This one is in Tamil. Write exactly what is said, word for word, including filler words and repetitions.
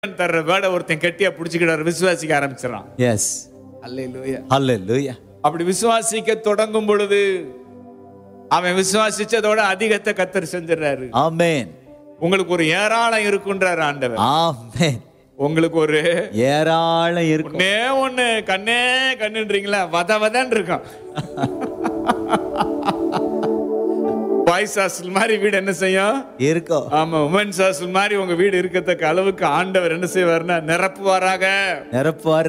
தர்ற வேட ஒருத்தன் கெட்டியா புடிச்சுக்கிட்டாரு, விசுவாசிக்க ஆரம்பிச்சிடறான். எஸ், அல்லேலூயா. ஹல்லேலூயா. அப்படி விசுவாசிக்க தொடங்கும் பொழுது அவன் விசுவாசிச்சதோட அதிகத்தை கர்த்தர் செஞ்சிடறாரு. ஆமென். உங்களுக்கு ஒரு ஏராளம் இருக்குன்றாரு ஆண்டவர். ஆமென். உங்களுக்கு ஒரு ஏராளம் இருக்கும். ஒண்ணே ஒண்ணு கண்ணே கண்ணுன்றீங்களா, வத வதன்னு இருக்கும். பாய்ஸ் ஹாஸ்டல் மாதிரி வீடு என்ன செய்யும்? இருக்கும். ஆமா, உமன்ஸ் ஹாஸ்டல் மாதிரி உங்க வீடு இருக்கத்தக்க அளவுக்கு ஆண்டவர் என்ன செய்வார்னா நிரப்புவாராக. நிரப்புவார்.